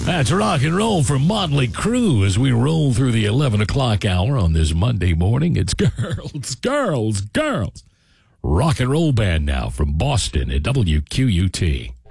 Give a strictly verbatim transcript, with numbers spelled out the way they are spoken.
That's rock and roll from Motley Crue as we roll through the eleven o'clock hour on this Monday morning. It's girls, girls, girls. Rock and roll band now from Boston at W Q U T.